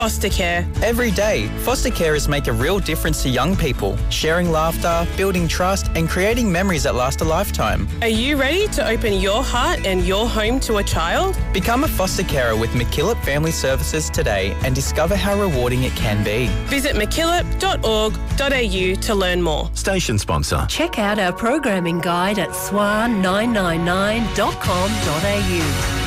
Foster care. Every day, foster carers make a real difference to young people, sharing laughter, building trust and creating memories that last a lifetime. Are you ready to open your heart and your home to a child? Become a foster carer with MacKillop Family Services today and discover how rewarding it can be. Visit mackillop.org.au to learn more. Station sponsor. Check out our programming guide at swan999.com.au.